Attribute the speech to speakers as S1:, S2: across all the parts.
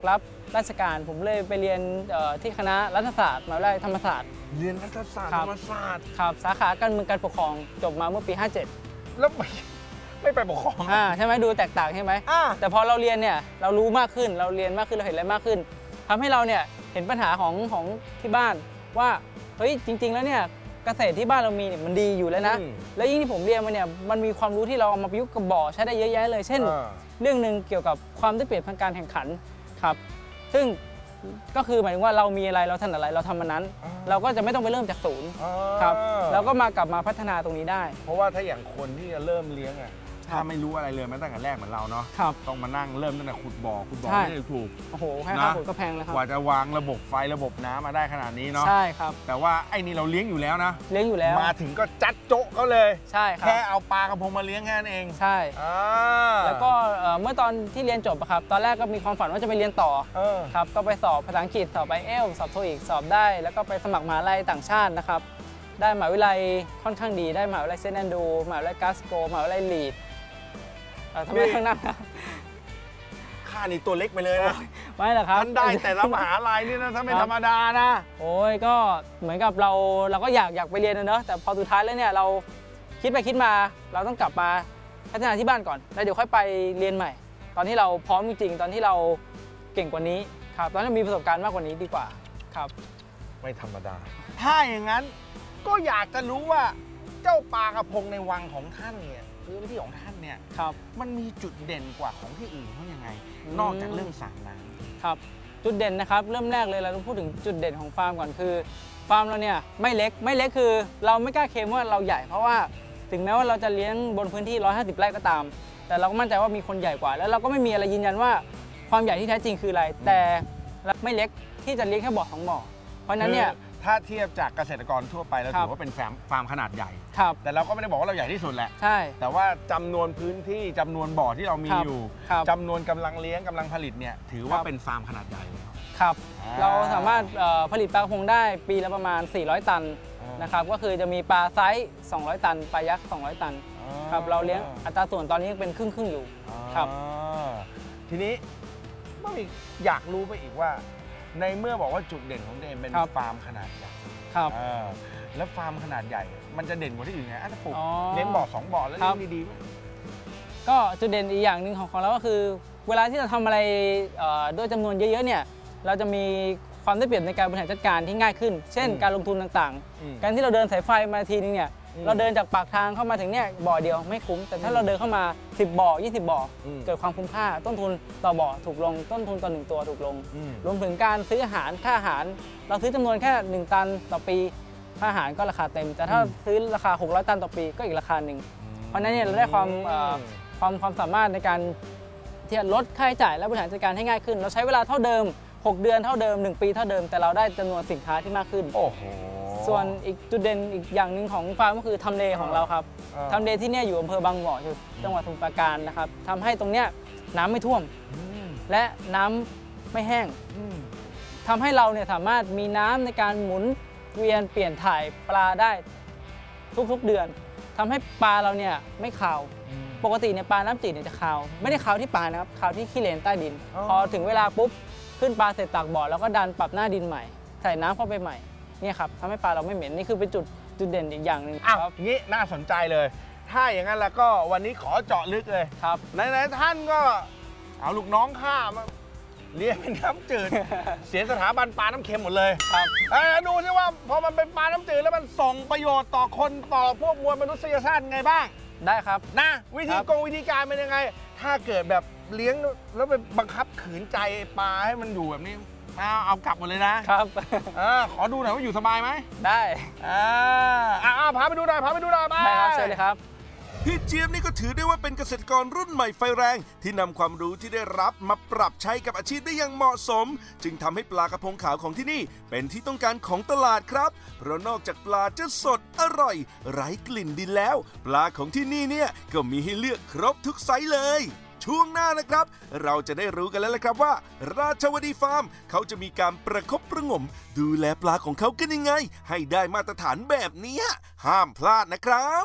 S1: รับราชการผมเลยไปเรียนที่คณะรัฐศาสตร์มหาวิทยาลัยธรรมศาสตร์
S2: เรียนรัฐศาสตร์ธรรมศาสตร์
S1: ครับสาขาการเมืองการปกครองจบมาเมื่อปี 57
S2: แล้วไม่ไปปกครอง
S1: ใช่ไหมดูแตกต่างใช่ไหมแต่พอเราเรียนเนี่ยเรารู้มากขึ้นเราเรียนมากขึ้นเราเห็นอะไรมากขึ้นทำให้เราเนี่ยเห็นปัญหาของที่บ้านว่าเฮ้ยจริงๆแล้วเนี่ยเกษตรที่บ้านเรามีเนี่ยมันดีอยู่แล้วนะแล้วยิ่งที่ผมเรียนมาเนี่ยมันมีความรู้ที่เราเอามาประยุกต์กับบ่อใช้ได้เยอะแยะเลยเช่นเรื่องหนึ่งเกี่ยวกับความได้เปรียบทางการแข่งขันครับซึ่งก็คือหมายถึงว่าเรามีอะไรเราถนัดอะไรเราทำมันนั้นเราก็จะไม่ต้องไปเริ่มจากศูนย์ครับเราก็กลับมาพัฒนาตรงนี้ได้
S2: เพราะว่าถ้าอย่างคนที่จะเริ่มเลี้ยงอ่ะถ้าไม่รู้อะไรเลยมาตั้งแต่แรกเหมือนเราเนาะต้องมานั่งเริ่มตั้งแต่ขุดบ่อไม่ได้ถูก
S1: โอ้โหแค่ค่าขุดก็แพงแล้วครับ
S2: กว่าจะวางระบบไฟระบบน้ำมาได้ขนาดนี้เนาะ
S1: ใช่ครับ
S2: แต่ว่าไอ้นี่เราเลี้ยงอยู่แล้วนะ
S1: เลี้ยงอยู่แล้ว
S2: มาถึงก็จัดโจ๊ะเขาเลย
S1: ใช่ครับ
S2: แค่เอาปลากระพงมาเลี้ยงแค่นั้นเอง
S1: ใช่แล้วก็เมื่อตอนที่เรียนจบครับตอนแรกก็มีความฝันว่าจะไปเรียนต่อครับก็ไปสอบภาษาอังกฤษสอบIELTSสอบโทอีกสอบได้แล้วก็ไปสมัครมหาวิทยาลัยต่างชาตินะครับได้มหาวิทยาลัยค่อนข้างดีได้มหาวิทยาลัยเซนต์แอนดรูว์มหาวิทยาลัยกลาสโกว์มหาวิทยาลัยลีดทำไมข้างหน้า
S2: ค่านี่ตัวเล็กไปเลยนะ
S1: ไม่หรอกครับ
S2: ท่านได้แต่ละมหาลัยนี่นะถ้าไม่ธรรมดานะ
S1: โอ้ยก็เหมือนกับเราก็อยากไปเรียนนะเนอะแต่พอสุดท้ายแล้วเนี่ยเราคิดไปคิดมาเราต้องกลับมาพัฒนาที่บ้านก่อนแล้วเดี๋ยวค่อยไปเรียนใหม่ตอนที่เราพร้อมจริงๆตอนที่เราเก่งกว่านี้ครับตอนนี้มีประสบการณ์มากกว่านี้ดีกว่าครับ
S2: ไม่ธรรมดาถ้าอย่างนั้นก็อยากจะรู้ว่าเจ้าปลากระพงในวังของท่านเนี่ยพื้นที่ของท่านเนี่ยมันมีจุดเด่นกว่าของที่อื่นเขายังไงนอกจากเรื่องสระน้ำ
S1: ครับจุดเด่นนะครับเริ่มแรกเลยเราต้องพูดถึงจุดเด่นของฟาร์มก่อนคือฟาร์มเราเนี่ยไม่เล็กคือเราไม่กล้าเคลมว่าเราใหญ่เพราะว่าถึงแม้ว่าเราจะเลี้ยงบนพื้นที่150 ไร่ก็ตามแต่เราก็มั่นใจว่ามีคนใหญ่กว่าแล้วเราก็ไม่มีอะไรยืนยันว่าความใหญ่ที่แท้จริงคืออะไรแต่ไม่เล็กที่จะเลี้ยงแค่บ่อ2 บ่อเพราะนั้นเนี่ย
S2: ถ้าเทียบจากเกษตรกรทั่วไปเราถือว่าเป็นฟาร์มขนาดใหญ่แต่เราก็ไม่ได้บอกว่าเราใหญ่ที่สุดแหละ
S1: ใช่
S2: แต่ว่าจำนวนพื้นที่จำนวนบ่อที่เรามีอยู่จำนวนกำลังเลี้ยงกำลังผลิตเนี่ยถือว่าเป็นฟาร์มขนาดใหญ่แล้ว
S1: ครับเราสามารถผลิตปลากระพงได้ปีละประมาณ400 ตันนะครับก็คือจะมีปลาไซส์200 ตันปลายักษ์200 ตันครับเราเลี้ยงอัตราส่วนตอนนี้เป็นครึ่งอยู่ครับ
S2: ทีนี้อยากรู้ไปอีกว่าในเมื่อบอกว่าจุดเด่นของเดนเป็นฟาร์มขนาดใหญ่
S1: ครับ
S2: แล้วฟาร์มขนาดใหญ่มันจะเด่นกว่าที่อื่นไงถ้าปลูกเลี้ยงบ่อ2 บ่อแล้วเลี้ยงดี
S1: ๆก็จุดเด่นอีกอย่างหนึ่งของเราก็คือเวลาที่เราทำอะไรด้วยจำนวนเยอะๆเนี่ยเราจะมีความได้เปรียบในการบริหารจัดการที่ง่ายขึ้นเช่นการลงทุนต่างๆการที่เราเดินสายไฟมาทีนึงเนี่ยเราเดินจากปากทางเข้ามาถึงเนี่ยบ่อเดียวไม่คุ้มแต่ถ้าเราเดินเข้ามา10 บ่อ20 บ่อเกิดความคุ้มค่าต้นทุนต่อบ่อถูกลงต้นทุนต่อ1 ตัวถูกลงรวมถึงการซื้ออาหารค่าอาหารเราซื้อจำนวนแค่1 ตันต่อปีค่าอาหารก็ราคาเต็มแต่ถ้าซื้อราคา600 ตันต่อปีก็อีกราคาหนึ่งเพราะนั้นเนี่ยเราได้ความสามารถในการที่จะลดค่าใช้จ่ายและบริหารจัดการให้ง่ายขึ้นเราใช้เวลาเท่าเดิม6 เดือนเท่าเดิม1 ปีเท่าเดิมแต่เราได้จำนวนสินค้าที่มากขึ้น
S2: โอ้โห
S1: ส่วนอีกจุดเด่นอีกอย่างหนึ่งของฟาร์มก็คือทำเลของเราครับทำเลที่นี่อยู่อำเภอบางบ่อจังหวัดสมุทรปราการนะครับทำให้ตรงเนี้ยน้ำไม่ท่วมและน้ำไม่แห้งทำให้เราเนี่ยสามารถมีน้ำในการหมุนเวียนเปลี่ยนถ่ายปลาได้ทุกๆเดือนทำให้ปลาเราเนี่ยไม่ขาวปกติเนี่ยปลาน้ำจืดเนี่ยจะขาวไม่ได้ขาวที่ปลานะครับขาวที่ขี้เลนใต้ดินพอถึงเวลาปุ๊บขึ้นปลาเสร็จตักบ่อแล้วก็ดันปรับหน้าดินใหม่ใส่น้ำเข้าไปใหม่นี่ครับทำให้ปลาเราไม่เหม็นนี่คือเป็นจุดเด่นอีกอย่างหนึ่ง
S2: ครับงี้น่าสนใจเลยถ้าอย่างนั้นแล้วก็วันนี้ขอเจาะลึกเลย
S1: ครับ
S2: ไหนท่านก็เอาลูกน้องข้ามาเลี้ยงเป็นน้ำจืดเสียสถาบันปลาน้ำเค็มหมดเลย
S1: ครับ
S2: ดูสิว่าพอมันเป็นปลาน้ำจืดแล้วมันส่งประโยชน์ต่อคนต่อพวกมวลมนุษยชาติไงบ้าง
S1: ได้ครับ
S2: นะวิธีการเป็นยังไงถ้าเกิดแบบเลี้ยงแล้วไปบังคับขืนใจปลาให้มันอยู่แบบนี้เอากลับหมดเลยนะครับขอดูหน่อยว่าอยู่สบายไหม
S1: ได้
S2: พาไปดูหน่อยไป
S1: ได้ครับเชิญเลยครับ
S3: พี่เจี๊ยบนี่ก็ถือได้ว่าเป็นเกษตรกรรุ่นใหม่ไฟแรงที่นำความรู้ที่ได้รับมาปรับใช้กับอาชีพได้อย่างเหมาะสมจึงทำให้ปลากระพงขาวของที่นี่เป็นที่ต้องการของตลาดครับเพราะนอกจากปลาจะสดอร่อยไร้กลิ่นดินแล้วปลาของที่นี่เนี่ยก็มีให้เลือกครบทุกไซส์เลยช่วงหน้านะครับเราจะได้รู้กันแล้วละครับว่าราชวดีฟาร์มเขาจะมีการประคบประงมดูแลปลาของเขากันยังไงให้ได้มาตรฐานแบบนี้ห้ามพลาดนะครับ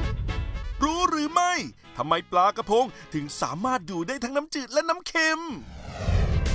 S3: รู้หรือไม่ทำไมปลากระพงถึงสามารถดูได้ทั้งน้ำจืดและน้ำเค็ม